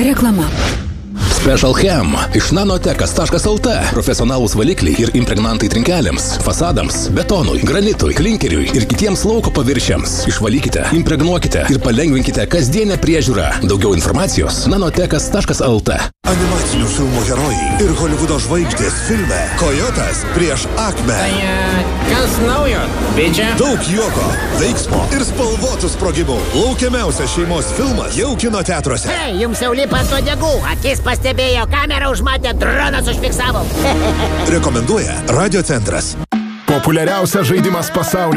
Reklama. Special Chem iš nanotekas.lt. Profesionalūs valikliai ir impregnantai trinkelėms, fasadams, betonui, granitui, klinkeriui ir kitiems lauko paviršiams. Išvalykite, impregnuokite ir palengvinkite kasdienę priežiūrą. Daugiau informacijos nanotekas.lt. Animacinių filmų herojai ir Holivudo žvaigždės filme Kojotas prieš Akme. Kas naujo, bičia? Daug juoko, veiksmo ir spalvotų sprogimų. Laukiamiausias šeimos filmas jau kino teatruose. Hei, jums jau lipa ant uodegų. Akis pastebėjo, kamerą užmatė, dronas užfiksavo. Rekomenduoja Radio Centras. Populiariausias žaidimas pasaulyje.